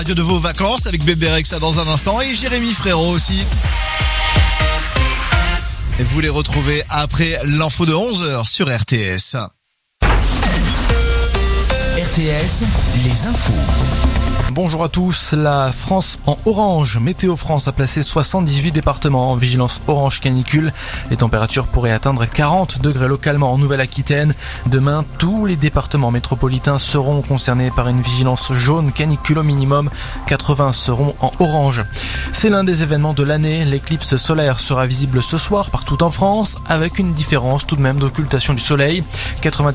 Radio de vos vacances avec Bébé Rexa dans un instant et Jérémy Frérot aussi. Et vous les retrouvez après l'info de 11h sur RTS. RTS, les infos. Bonjour à tous, la France en orange. Météo France a placé 78 départements en vigilance orange canicule. Les températures pourraient atteindre 40 degrés localement en Nouvelle-Aquitaine. Demain, tous les départements métropolitains seront concernés par une vigilance jaune canicule au minimum. 80 seront en orange. C'est l'un des événements de l'année. L'éclipse solaire sera visible ce soir partout en France avec une différence tout de même d'occultation du soleil.